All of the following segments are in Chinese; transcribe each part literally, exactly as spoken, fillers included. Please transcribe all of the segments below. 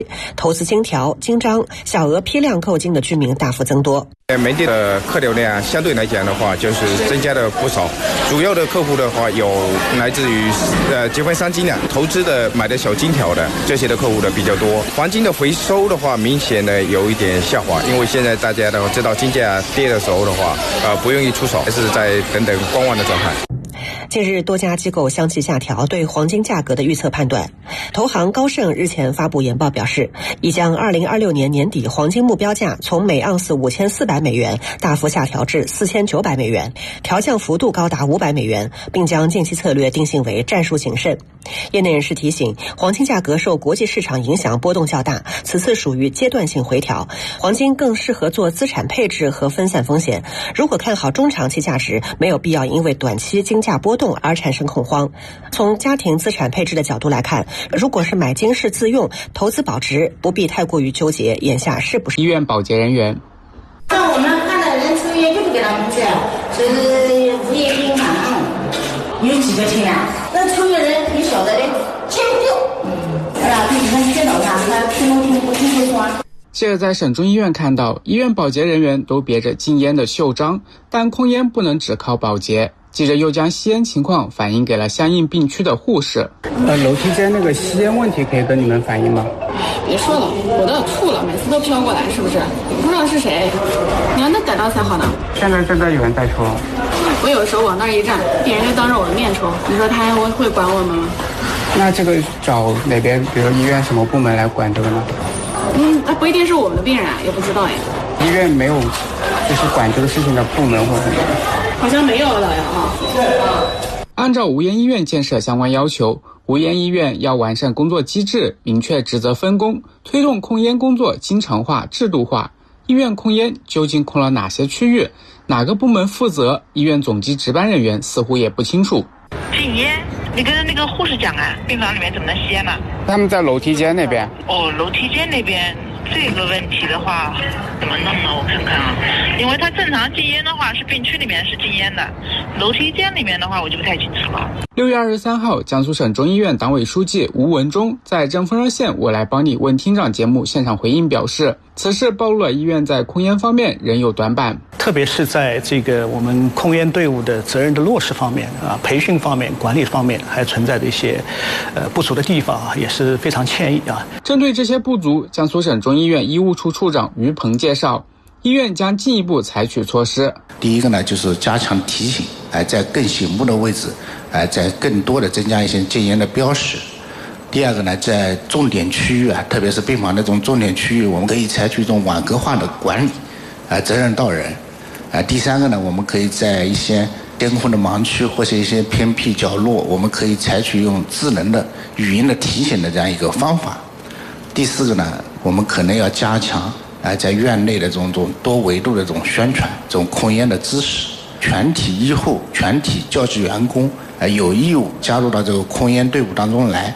投资金条、金章、小额批量购金的居民大幅增多。 门店的客流量相对来讲的话，就是增加了不少。主要的客户的话，有来自于呃结婚商金的、投资的、买的小金条的这些的客户的比较多。黄金的回收的话，明显的有一点下滑，因为现在大家都知道金价跌的时候的话，呃不愿意出手，还是在等等观望的状态。 近日，多家机构相继下调对黄金价格的预测判断。投行高盛日前发布研报表示，已将二零二六年年底黄金目标价从每盎司五千四百美元大幅下调至四千九百美元，调降幅度高达五百美元，并将近期策略定性为战术谨慎。业内人士提醒，黄金价格受国际市场影响波动较大，此次属于阶段性回调，黄金更适合做资产配置和分散风险。如果看好中长期价值，没有必要因为短期金价波动而产生恐慌。从家庭资产配置的角度来看，如果是买金饰自用，投资保值，不必太过于纠结眼下是不是。 医院保洁人员， 像我们看的人抽烟就不给他们吃，是无业病嘛，有几个钱啊？那抽烟人很少的人钱不够，嗯，哎呀，对他见到他，他听都听不听不说。 记者在省中医院看到，医院保洁人员都别着禁烟的袖章，但控烟不能只靠保洁。记者又将吸烟情况反映给了相应病区的护士。 呃，楼梯间那个吸烟问题可以跟你们反映吗？ 别说了，我都要吐了，每次都飘过来，是不是？不知道是谁，你让他逮到才好呢。 现在正在有人在抽。 我有时候往那儿一站，病人就当着我的面抽，你说他还会会管我们吗？ 那这个找哪边，比如医院什么部门来管这个呢？ 嗯，那不一定是我们的病人啊，也不知道呀。 医院没有就是管这个事情的部门或者什么？ 好像没有了呀啊。 按照无烟医院建设相关要求，无烟医院要完善工作机制，明确职责分工，推动控烟工作经常化、制度化。医院控烟究竟控了哪些区域？哪个部门负责？医院总机值班人员似乎也不清楚。 禁烟，你跟那个护士讲啊，病房里面怎么能吸烟呢？ 他们在楼梯间那边。 哦，楼梯间那边这个问题的话，怎么弄呢？我看看啊，因为他正常禁烟的话是病区里面是禁烟的，楼梯间里面的话我就不太清楚了。 六月二十三号，江苏省中医院党委书记吴文忠在正风热线我来帮你问厅长节目现场回应表示，此事暴露了医院在控烟方面仍有短板， 特别是在这个我们控烟队伍的责任的落实方面啊，培训方面、管理方面还存在的一些呃不足的地方啊，也是非常歉意啊。 针对这些不足，江苏省中医院医务处处长于鹏介绍，医院将进一步采取措施。 第一个呢，就是加强提醒，哎，在更醒目的位置，哎，在更多的增加一些戒烟的标识。第二个呢，在重点区域啊，特别是病房那种重点区域，我们可以采取一种网格化的管理，啊，责任到人。啊，第三个呢，我们可以在一些监控的盲区或是一些偏僻角落，我们可以采取用智能的语音的提醒的这样一个方法。第四个呢，我们可能要加强啊，在院内的这种这种多维度的这种宣传，这种控烟的知识，全体医护、全体教职员工啊，有义务加入到这个控烟队伍当中来。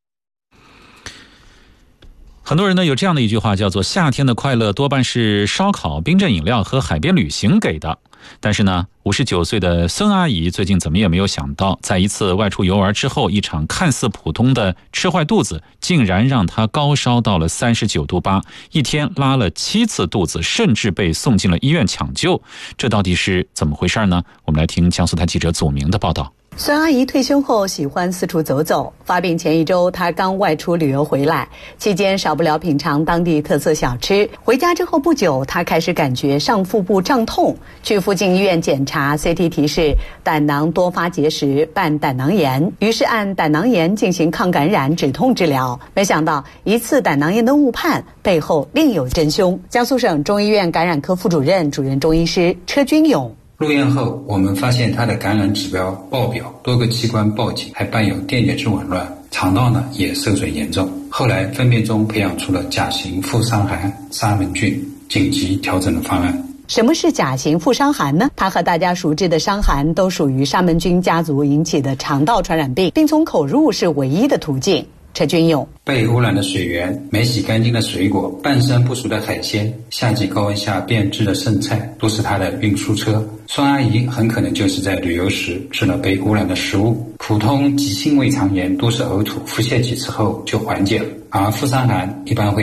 很多人呢有这样的一句话，叫做夏天的快乐多半是烧烤、冰镇饮料和海边旅行给的。但是呢，五十九岁的孙阿姨最近怎么也没有想到，在一次外出游玩之后，一场看似普通的吃坏肚子，竟然让她高烧到了三十九度八，一天拉了七次肚子，甚至被送进了医院抢救。这到底是怎么回事呢？我们来听江苏台记者祖明的报道。 孙阿姨退休后喜欢四处走走，发病前一周她刚外出旅游回来，期间少不了品尝当地特色小吃。回家之后不久，她开始感觉上腹部胀痛，去附近医院检查 C T 提示胆囊多发结石伴胆囊炎，于是按胆囊炎进行抗感染止痛治疗。没想到一次胆囊炎的误判背后另有真凶。江苏省中医院感染科副主任、主任中医师车军勇。 入院后，我们发现他的感染指标爆表，多个器官报警，还伴有电解质紊乱，肠道呢也受损严重。后来粪便中培养出了甲型副伤寒沙门菌，紧急调整了方案。 什么是甲型副伤寒呢？它和大家熟知的伤寒都属于沙门菌家族引起的肠道传染病，并从口入是唯一的途径。 陈军勇： 被污染的水源、没洗干净的水果、半生不熟的海鲜、夏季高温下变质的剩菜，都是他的运输车。孙阿姨很可能就是在旅游时吃了被污染的食物。普通急性胃肠炎都是呕吐腹泻几次后就缓解了，而腹伤寒一般会